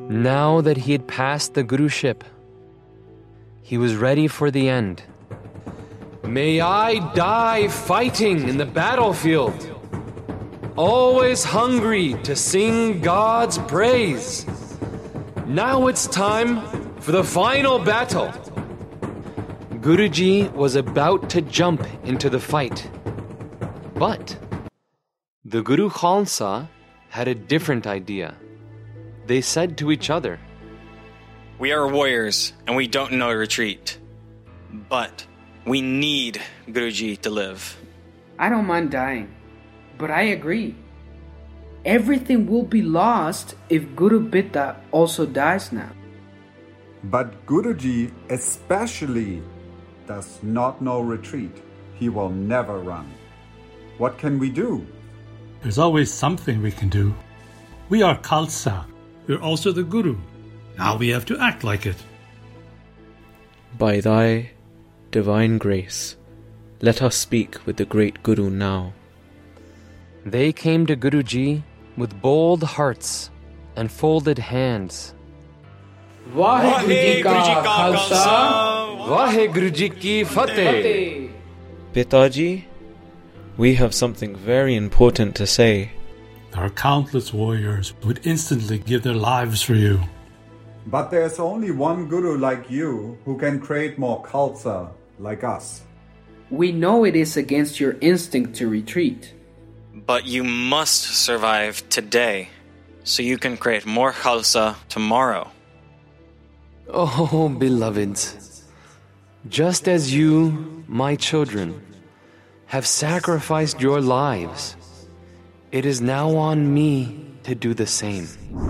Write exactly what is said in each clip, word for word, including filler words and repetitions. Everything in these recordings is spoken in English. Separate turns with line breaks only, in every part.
Now that he had passed the Guruship, he was ready for the end. May I die fighting in the battlefield, always hungry to sing God's praise. Now it's time for the final battle. Guruji was about to jump into the fight. But the Guru Khalsa had a different idea. They said to each other,
"We are warriors and we don't know retreat. But we need Guruji to live."
I don't mind dying, but I agree. Everything will be lost if Guru Bitta also dies now.
But Guruji especially does not know retreat. He will never run. What can we do?
There's always something we can do. We are Khalsa. We're also the Guru. Now we have to act like it.
By thy divine grace, let us speak with the great Guru now.
They came to Guruji with bold hearts and folded hands.
Vaheguru Ji ka Khalsa,
Vaheguru Ji ki Fateh.
Pitaji, we have something very important to say.
There are countless warriors who would instantly give their lives for you.
But there's only one Guru like you who can create more Khalsa like us.
We know it is against your instinct to retreat.
But you must survive today so you can create more Khalsa tomorrow.
Oh, beloveds, just as you, my children, have sacrificed your lives, it is now on me to do the same.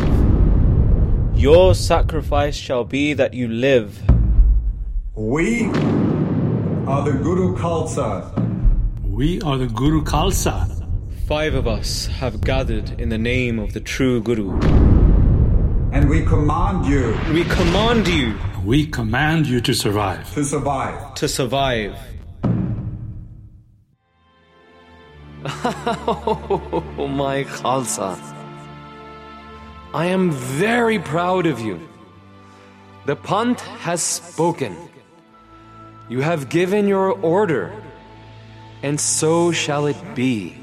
Your sacrifice shall be that you live.
We are the Guru Khalsa.
We are the Guru Khalsa.
Five of us have gathered in the name of the true Guru.
And we command you
We command you
We command you to survive.
to survive.
to survive.
Oh, my Khalsa. I am very proud of you. The Panth has spoken. You have given your order, and so shall it be.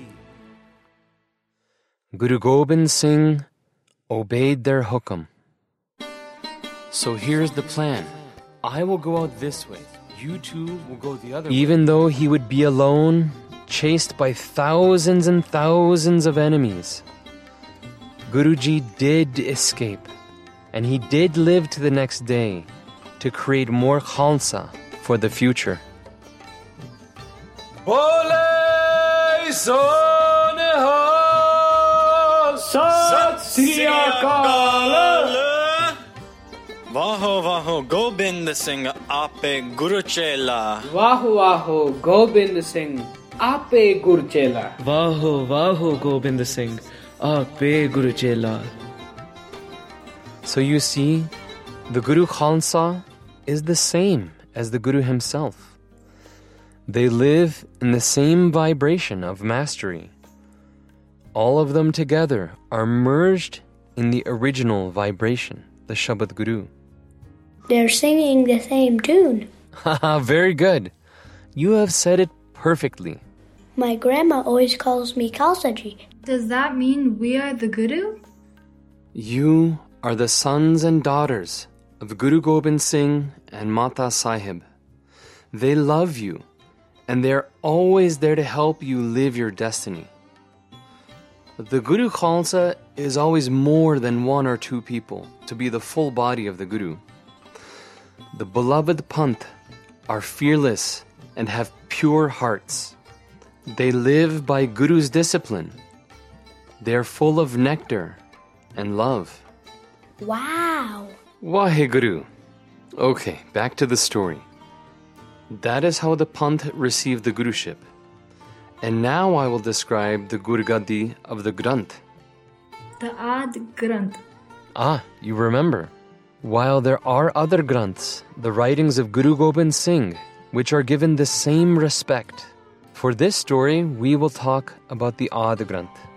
Guru Gobind Singh obeyed their hukam. So here's the plan. I will go out this way. You two will go the other way. Even though he would be alone, chased by thousands and thousands of enemies, Guruji did escape, and he did live to the next day to create more Khalsa for the future. Bole Soneha Sat Sri Akal.
Vaho Vaho Gobind Singh Ape Guru Chela.
Vahu Vahu Gobind Singh Ape Guru Chela.
Vaho Vaho Gobind Singh Ape Guru Chela.
So you see, the Guru Khalsa is the same as the Guru himself. They live in the same vibration of mastery. All of them together are merged in the original vibration, the Shabad Guru.
They're singing the same tune.
Haha, very good. You have said it perfectly.
My grandma always calls me Khalsaji.
Does that mean we are the Guru?
You are the sons and daughters of Guru Gobind Singh and Mata Sahib. They love you, and they're always there to help you live your destiny. The Guru Khalsa is always more than one or two people to be the full body of the Guru. The beloved Panth are fearless and have pure hearts. They live by Guru's discipline. They are full of nectar and love.
Wow.
Waheguru. Okay, back to the story. That is how the Panth received the Guruship. And now I will describe the Gurgadi of the Granth.
The Ad Granth.
Ah, you remember. While there are other Granths, the writings of Guru Gobind Singh, which are given the same respect. For this story, we will talk about the Ad Granth.